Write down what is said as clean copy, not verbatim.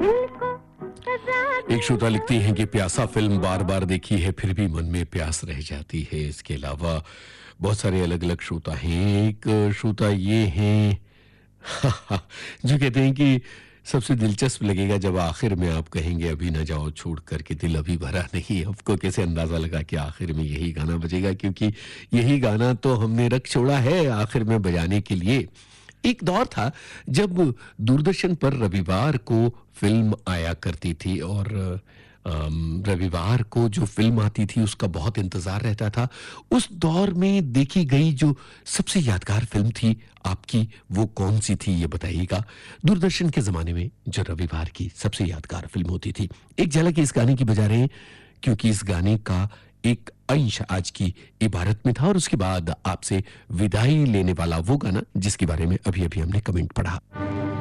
एक श्रोता लिखती हैं कि प्यासा फिल्म बार बार देखी है फिर भी मन में प्यास रह जाती है। इसके अलावा बहुत सारे अलग अलग श्रोता हैं। एक श्रोता ये हैं जो कहते हैं कि सबसे दिलचस्प लगेगा जब आखिर में आप कहेंगे अभी ना जाओ छोड़ करके दिल अभी भरा नहीं। आपको कैसे अंदाजा लगा कि आखिर में यही गाना बजेगा, क्योंकि यही गाना तो हमने रख छोड़ा है आखिर में बजाने के लिए। एक दौर था जब दूरदर्शन पर रविवार को फिल्म आया करती थी और रविवार को जो फिल्म आती थी उसका बहुत इंतजार रहता था। उस दौर में देखी गई जो सबसे यादगार फिल्म थी आपकी, वो कौन सी थी ये बताइएगा। दूरदर्शन के जमाने में जो रविवार की सबसे यादगार फिल्म होती थी, एक झलक इस गाने की बजा रहे हैं क्योंकि इस गाने का एक अंश आज की इबारत में था और उसके बाद आपसे विदाई लेने वाला वो गाना जिसके बारे में अभी अभी हमने कमेंट पढ़ा।